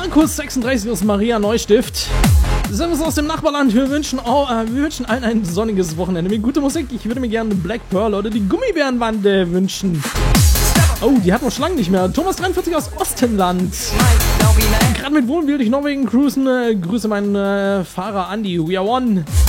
Markus36 aus Maria Neustift. Servus aus dem Nachbarland. Wir wünschen allen ein sonniges Wochenende mit guter Musik. Ich würde mir gerne Black Pearl oder die Gummibärenbande wünschen. Oh, die hatten wir schon lange nicht mehr. Thomas43 aus Ostenland. Gerade mit Wohnmobil durch Norwegen cruisen. Grüße meinen Fahrer Andy. We are one.